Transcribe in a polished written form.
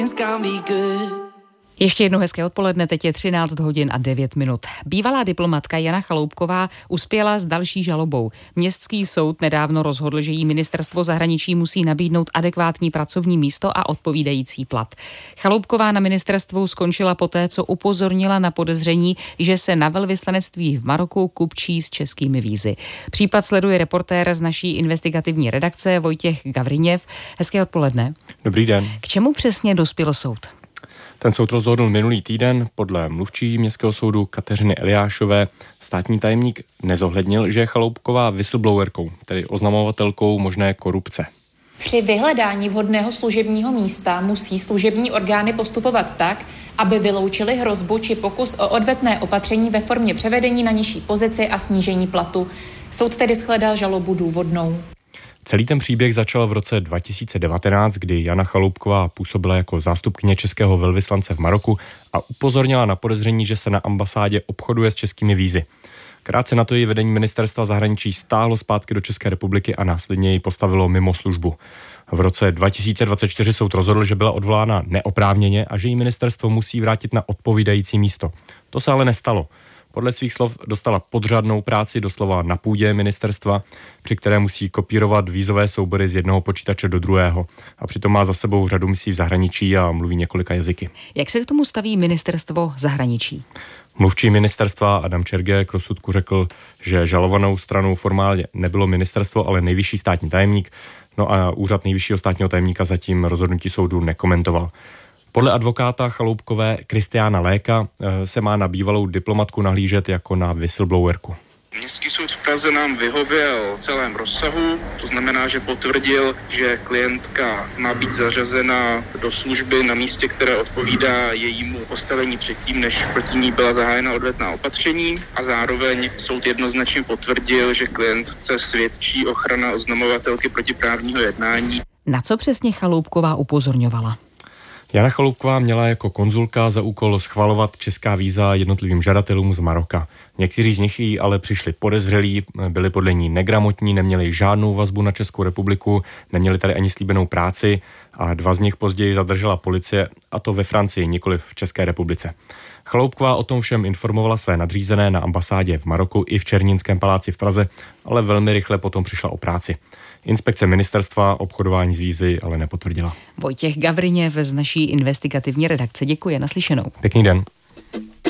Ještě jednou hezké odpoledne, teď je 13 hodin a 9 minut. Bývalá diplomatka Jana Chaloupková uspěla s další žalobou. Městský soud nedávno rozhodl, že jí ministerstvo zahraničí musí nabídnout adekvátní pracovní místo a odpovídající plat. Chaloupková na ministerstvu skončila poté, co upozornila na podezření, že se na velvyslanectví v Maroku kupčí s českými vízy. Případ sleduje reportér z naší investigativní redakce Vojtěch Gavriněv. Hezké odpoledne. Dobrý den. K čemu přesně dospěl soud? Ten soud rozhodl minulý týden. Podle mluvčí městského soudu Kateřiny Eliášové státní tajemník nezohlednil, že je Chaloupková whistleblowerkou, tedy oznamovatelkou možné korupce. Při vyhledání vhodného služebního místa musí služební orgány postupovat tak, aby vyloučili hrozbu či pokus o odvetné opatření ve formě převedení na nižší pozici a snížení platu. Soud tedy shledal žalobu důvodnou. Celý ten příběh začal v roce 2019, kdy Jana Chaloupková působila jako zástupkyně českého velvyslance v Maroku a upozornila na podezření, že se na ambasádě obchoduje s českými vízy. Krátce na to její vedení ministerstva zahraničí stáhlo zpátky do České republiky a následně ji postavilo mimo službu. V roce 2024 soud rozhodl, že byla odvolána neoprávněně a že jí ministerstvo musí vrátit na odpovídající místo. To se ale nestalo. Podle svých slov dostala podřadnou práci doslova na půdě ministerstva, při které musí kopírovat vízové soubory z jednoho počítače do druhého. A přitom má za sebou řadu misí v zahraničí a mluví několika jazyky. Jak se k tomu staví ministerstvo zahraničí? Mluvčí ministerstva Adam Čerge k rozsudku řekl, že žalovanou stranou formálně nebylo ministerstvo, ale nejvyšší státní tajemník. No a úřad nejvyššího státního tajemníka zatím rozhodnutí soudu nekomentoval. Podle advokáta Chaloupkové Kristiána Léka se má na bývalou diplomatku nahlížet jako na whistleblowerku. Městský soud v Praze nám vyhověl v celém rozsahu, to znamená, že potvrdil, že klientka má být zařazena do služby na místě, které odpovídá jejímu postavení předtím, než proti ní byla zahájena odvetná opatření, a zároveň soud jednoznačně potvrdil, že klientce svědčí ochrana oznamovatelky protiprávního jednání. Na co přesně Chaloupková upozorňovala? Jana Chaloupková měla jako konzulka za úkol schvalovat česká víza jednotlivým žadatelům z Maroka. Někteří z nich jí ale přišli podezřelí, byli podle ní negramotní, neměli žádnou vazbu na Českou republiku, neměli tady ani slíbenou práci a 2 z nich později zadržela policie, a to ve Francii, nikoliv v České republice. Chaloupková o tom všem informovala své nadřízené na ambasádě v Maroku i v Černínském paláci v Praze, ale velmi rychle potom přišla o práci. Inspekce ministerstva obchodování s vízy ale nepotvrdila. Vojtěch Gavriněv z naší investigativní redakce. Děkuji, naslyšenou. Pěkný den.